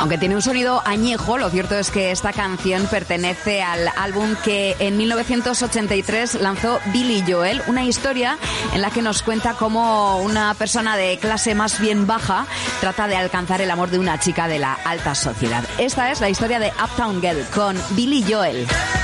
Aunque tiene un sonido añejo, lo cierto es que esta canción pertenece al álbum que en 1983 lanzó Billy Joel, una historia en la que nos cuenta cómo una persona de clase más bien baja trata de alcanzar el amor de una chica de la alta sociedad. Esta es la historia de Uptown Girl con Billy Joel.